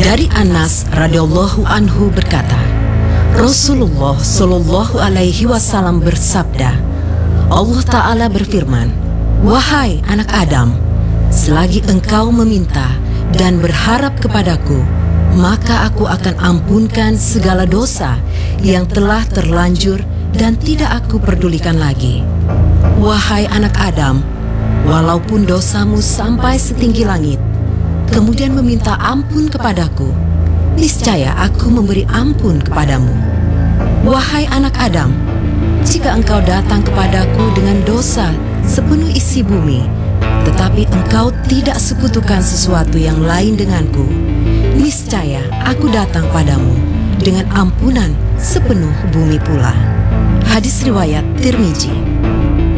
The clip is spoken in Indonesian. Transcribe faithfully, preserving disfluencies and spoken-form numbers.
Dari Anas radhiyallahu anhu berkata, Rasulullah Shallallahu alaihi wasallam bersabda, Allah Ta'ala berfirman, "Wahai anak Adam, selagi engkau meminta dan berharap kepadaku, maka aku akan ampunkan segala dosa yang telah terlanjur dan tidak aku pedulikan lagi. Wahai anak Adam, walaupun dosamu sampai setinggi langit, kemudian meminta ampun kepadaku, niscaya aku memberi ampun kepadamu. Wahai anak Adam, jika engkau datang kepadaku dengan dosa sepenuh isi bumi, tetapi engkau tidak sekutukan sesuatu yang lain denganku, niscaya aku datang padamu dengan ampunan sepenuh bumi pula." Hadis riwayat Tirmizi.